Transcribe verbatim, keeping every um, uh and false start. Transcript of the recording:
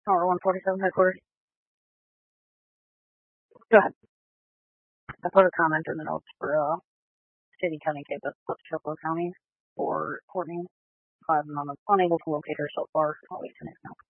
Tower one forty-seven headquarters. Go ahead. I put a comment in the notes for uh, City County campus, Choco County, for Courtney. I'm unable to locate her so far. I'll wait till next now.